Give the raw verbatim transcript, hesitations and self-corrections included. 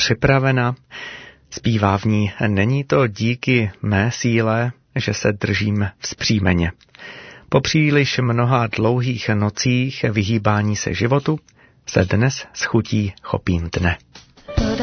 připravena. Zpívá v ní: není to díky mé síle, že se držím vzpřímeně. Po příliš mnoha dlouhých nocích vyhýbání se životu se dnes s chutí chopím dne.